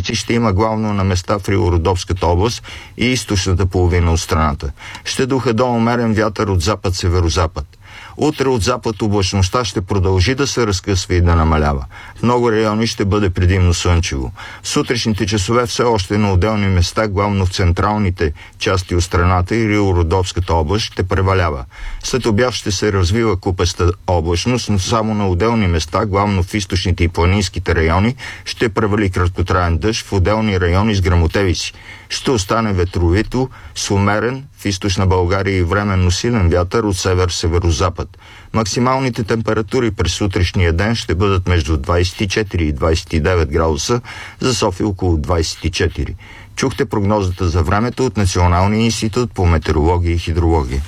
седмици ще има главно на места в Рило-Родопската област и източната половина от страната. Ще духа до умерен вятър от запад-северозапад. Утре от запад облачността ще продължи да се разкъсва и да намалява. В много райони ще бъде предимно слънчево. В сутрешните часове все още на отделни места, главно в централните части от страната и Рило-Родопската област, ще превалява. След обяд ще се развива купеста облачност, но само на отделни места, главно в източните и планинските райони, ще превали краткотраен дъжд, в отделни райони с гръмотевици. Ще остане ветровито, с умерен, в източна България и временно силен вятър от север-северозапад. Максималните температури през сутрешния ден ще бъдат между 24 и 29 градуса, за София около 24. Чухте прогнозата за времето от Националния институт по метеорология и хидрология.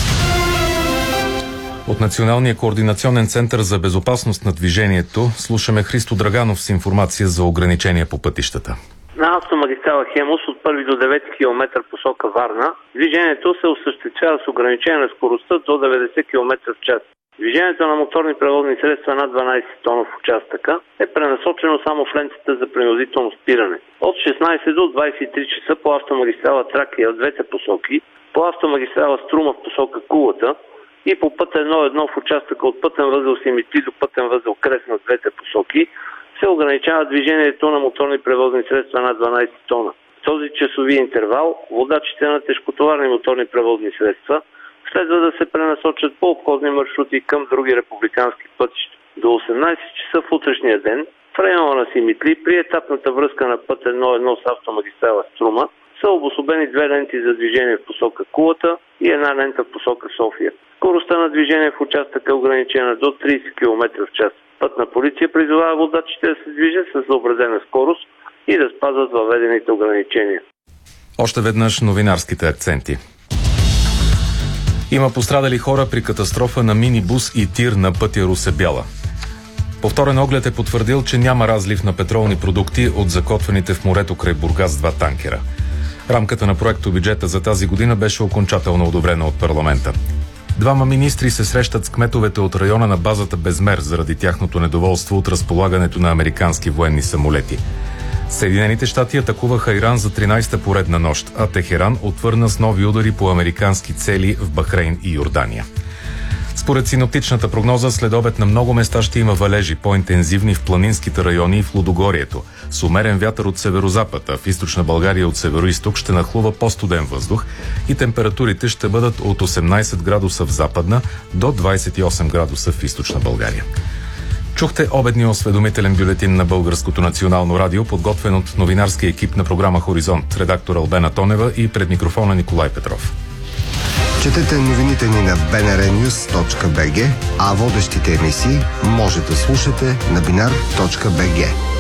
От Националния координационен център за безопасност на движението слушаме Христо Драганов с информация за ограничения по пътищата. На автомагистрала Хемус от 1 до 9 км посока Варна, движението се осъществява с ограничение на скоростта до 90 км в час. Движението на моторни превозни средства над 12 тонов участъка е пренасочено само в лентата за принудително спиране. От 16 до 23 часа по автомагистрала Тракия в двете посоки, по автомагистрала Струма в посока Кулата и по път 1-1 в участъка от пътен възел Симитли до пътен възел Кресна в двете посоки се ограничава движението на моторни превозни средства над 12 тона. В този часови интервал водачите на тежкотоварни моторни превозни средства следва да се пренасочат по обходни маршрути към други републикански пътища. До 18 часа в утрешния ден в района на Симитли при етапната връзка на път 1-1 с автомагистрала Струма са обособени две ленти за движение в посока Кулата и една лента в посока София. Скоростта на движение в участъка е ограничена до 30 км в час. Пътна полиция призовава водачите да се движат с съобразена скорост и да спазват въведените ограничения. Още веднъж новинарските акценти. Има пострадали хора при катастрофа на минибус и тир на пътя Русе-Бяла. Повторен оглед е потвърдил, че няма разлив на петролни продукти от закотвените в морето край Бургас 2 танкера. Рамката на проектобюджета за тази година беше окончателно одобрена от парламента. Двама министри се срещат с кметовете от района на базата Безмер заради тяхното недоволство от разполагането на американски военни самолети. Съединените щати атакуваха Иран за 13-та поредна нощ, а Техеран отвърна с нови удари по американски цели в Бахрейн и Йордания. Според синоптичната прогноза, след обед на много места ще има валежи, по-интензивни в планинските райони и в Лудогорието. С умерен вятър от северозапад, а в източна България от североизток ще нахлува по-студен въздух и температурите ще бъдат от 18 градуса в западна до 28 градуса в източна България. Чухте обедния осведомителен бюлетин на Българското национално радио, подготвен от новинарския екип на програма Хоризонт, редактор Албена Тонева и пред микрофона Николай Петров. Четете новините ни на bnrnews.bg, а водещите емисии може да слушате на binar.bg.